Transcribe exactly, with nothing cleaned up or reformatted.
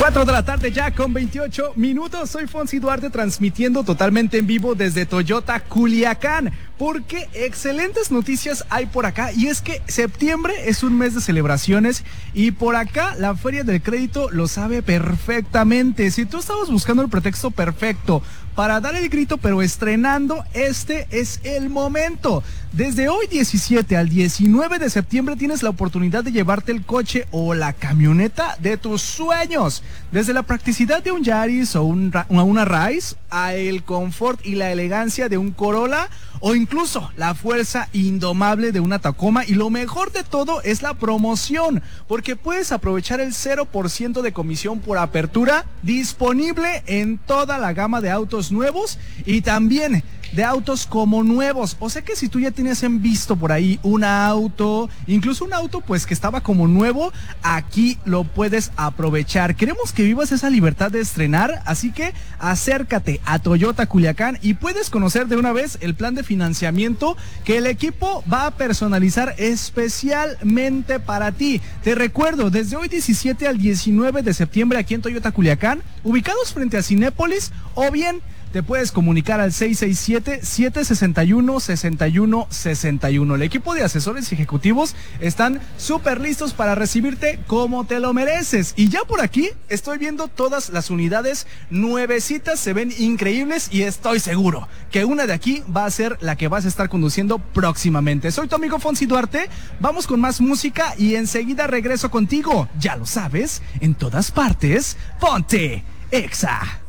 cuatro de la tarde ya con veintiocho minutos. Soy Fonsi Duarte transmitiendo totalmente en vivo desde Toyota Culiacán. Porque excelentes noticias hay por acá, y es que septiembre es un mes de celebraciones y por acá la Feria del Crédito lo sabe perfectamente. Si tú estabas buscando el pretexto perfecto para dar el grito pero estrenando, este es el momento. Desde hoy diecisiete al diecinueve de septiembre tienes la oportunidad de llevarte el coche o la camioneta de tus sueños. Desde la practicidad de un Yaris o un, una Rise a el confort y la elegancia de un Corolla o incluso la fuerza indomable de una Tacoma. Y lo mejor de todo es la promoción, porque puedes aprovechar el cero por ciento de comisión por apertura disponible en toda la gama de autos nuevos y también de autos como nuevos. O sea que si tú ya tienes en visto por ahí un auto, incluso un auto pues que estaba como nuevo, aquí lo puedes aprovechar. Queremos que vivas esa libertad de estrenar, así que acércate a Toyota Culiacán y puedes conocer de una vez el plan de financiamiento que el equipo va a personalizar especialmente para ti. Te recuerdo, desde hoy diecisiete al diecinueve de septiembre aquí en Toyota Culiacán, ubicados frente a Cinépolis, o bien te puedes comunicar al seis seis siete, siete seis uno, seis uno seis uno. El equipo de asesores ejecutivos están súper listos para recibirte como te lo mereces. Y ya por aquí estoy viendo todas las unidades nuevecitas, se ven increíbles y estoy seguro que una de aquí va a ser la que vas a estar conduciendo próximamente. Soy tu amigo Fonsi Duarte, vamos con más música y enseguida regreso contigo. Ya lo sabes, en todas partes, ponte Exa.